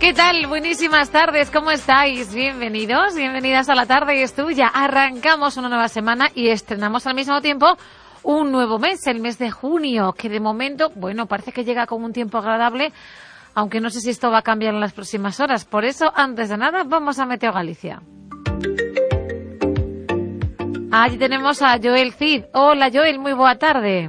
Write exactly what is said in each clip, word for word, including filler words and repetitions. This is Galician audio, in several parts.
¿Qué tal? Buenísimas tardes, ¿cómo estáis? Bienvenidos, bienvenidas a La Tarde es Tuya. Arrancamos una nueva semana y estrenamos al mismo tiempo un nuevo mes, el mes de junio, que de momento, bueno, parece que llega con un tiempo agradable, aunque no sé si esto va a cambiar en las próximas horas. Por eso, antes de nada, vamos a Meteo Galicia. Allí tenemos a Joel Cid. Hola, Joel, muy boa tarde.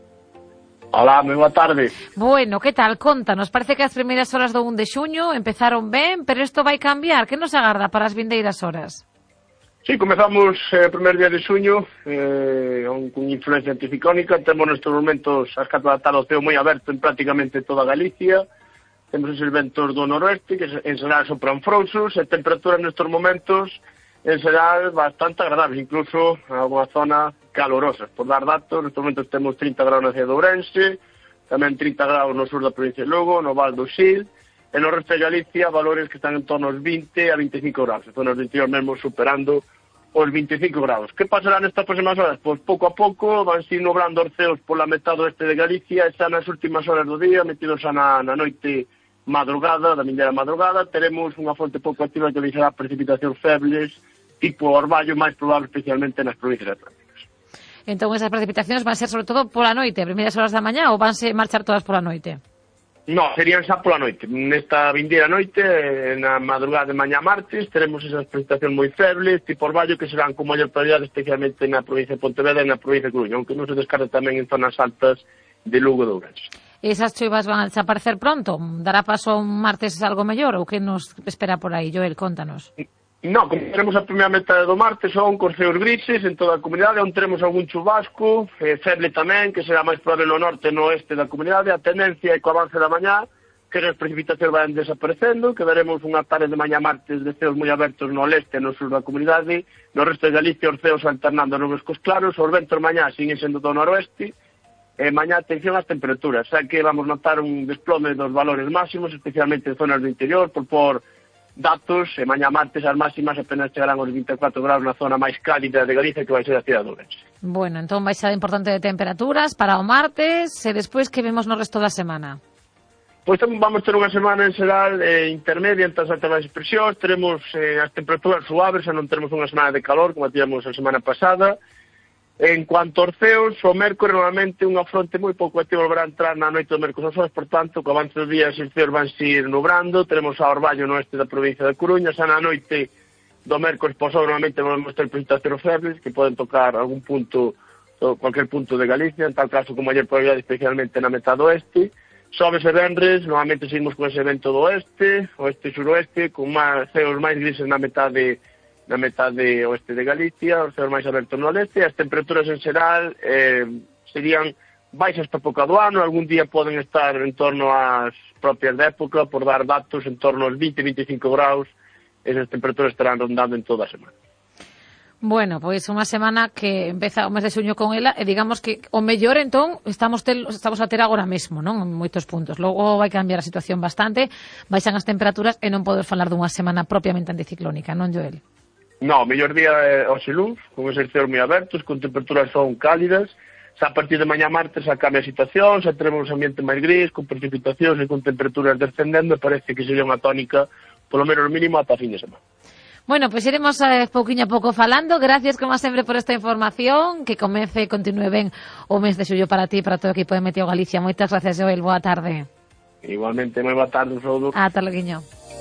Hola, moi boa tarde. Bueno, que tal? Contanos, parece que as primeiras horas do un de xuño empezaron ben, pero isto vai cambiar. Que nos agarda para as vindeiras horas? Sí, comezamos o eh, primer día de xuño eh, con influencia anticiclónica. Temos nestes momentos as catro da tarde o ceo moi aberto en prácticamente toda Galicia. Temos esos ventos do noroeste que en xeral sopran frouxos e temperaturas nestes momentos en xeral bastante agradables, incluso en alguna zona calorosas. Por dar datos, nestes momentos temos trinta graus na cidade de Ourense, tamén trinta graus no sur da provincia de Lugo, no Val do Sil, e no resto de Galicia valores que están en torno aos vinte a veinticinco graus, en zonas do interior mesmo superando os veinticinco graus. Que pasará nestas próximas horas? Pois pouco a pouco van se nublando os ceos pola metade oeste de Galicia, e xa nas últimas horas do día, metidos xa na, na noite madrugada, da mindeira madrugada, teremos unha fonte pouco activa que deixará precipitacións febles, tipo orvallo, máis probable especialmente nas provincias atlánticas. Entón, esas precipitacións van ser sobre todo pola noite, primeiras horas da mañá, ou vanse marchar todas pola noite? No, serían xa pola noite. Nesta vindeira noite, na madrugada de mañá martes, teremos esas precipitacións moi febles, tipo orvallo, que serán con maior probabilidade especialmente na provincia de Pontevedra e na provincia de Coruña, aunque non se descarta tamén en zonas altas de Lugo e de Ourense. Esas choivas van a desaparecer pronto? Dará paso a un martes algo mellor, ou que nos espera por aí? Joel, contanos. No, como teremos a primeira metade do martes, son con ceos grises en toda a comunidade, onde teremos algún chubasco, eh, feble tamén, que será máis probable no norte e no oeste da comunidade. A tendencia é co avance da mañá, que as precipitacións van desaparecendo, que veremos unha tarde de mañá martes de ceos moi abertos no leste e no sur da comunidade, no resto de Galicia os ceos alternando nubes cos claros, os ventos mañá siguen sendo do noroeste, e mañá atención ás temperaturas, xa que vamos notar un desplome dos valores máximos, especialmente en zonas do interior, por por datos, e mañá martes as máximas apenas chegarán aos vinte e catro graus na zona máis cálida de Galicia, que vai ser a cidade de Ourense. Bueno, entón vai ser importante de temperaturas para o martes, e despois que vemos no resto da semana? Pois vamos ter unha semana en xeral eh, intermedia entre as altas e as presións, teremos eh, as temperaturas suaves, xa non teremos unha semana de calor como tivemos a semana pasada. En cuanto aos ceos, o mércore normalmente unha fronte moi pouco activa volverá a entrar na noite do mércores aos horas, por tanto, co avance dos días os ceos van ir nubrando, teremos a orvallo no oeste da provincia de Coruña, xa na noite do mércores posado normalmente vamos ter precipitacións febles que poden tocar algún punto, ou cualquier punto de Galicia, en tal caso con maior probabilidade especialmente na metade oeste. Xoves e venres, normalmente seguimos con ese vento do oeste, oeste e suroeste, con máis ceos máis grises na metade na metade oeste de Galicia, os ceos máis abertos no leste, e as temperaturas en xeral eh, serían baixas para época do ano, algún día poden estar en torno ás propias de época, por dar datos en torno aos vinte a veinticinco graus, esas temperaturas estarán rondando en toda a semana. Bueno, pois unha semana que empeza o mes de xuño con ela, e digamos que o mellor entón estamos, tel, estamos a ter agora mesmo, non? En moitos puntos. Logo vai cambiar a situación bastante, baixan as temperaturas e non podes falar dunha semana propiamente anticiclónica, non, Joel? No, o mellor día é o Xeluz, con eses ceos moi abertos, con temperaturas son cálidas. Xa a partir de mañá martes xa cambia a situación, xa teremos un ambiente máis gris, con precipitacións e con temperaturas descendendo, e parece que sería unha tónica, polo menos mínimo, ata fin de semana. Bueno, pois pues iremos eh, pouquiño a pouco falando. Gracias, como sempre, por esta información. Que comece e continúe ben o mes de xullo para ti e para todo o equipo de Meteo Galicia. Moitas gracias, Joel. Boa tarde. Igualmente, moi boa tarde, un saúdo. Ata loguiño.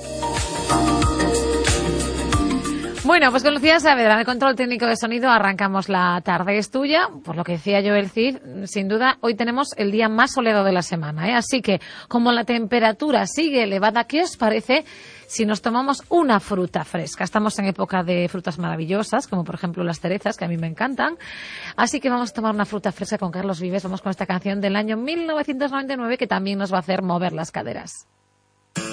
Bueno, pues con Lucía Saavedra, el control técnico de sonido, arrancamos La Tarde es Tuya. Por lo que decía Joel Cid, sin duda, hoy tenemos el día más soleado de la semana, ¿eh? Así que, como la temperatura sigue elevada, ¿qué os parece si nos tomamos una fruta fresca? Estamos en época de frutas maravillosas, como por ejemplo las cerezas, que a mí me encantan. Así que vamos a tomar una fruta fresca con Carlos Vives. Vamos con esta canción del año mil novecientos noventa y nueve, que también nos va a hacer mover las caderas.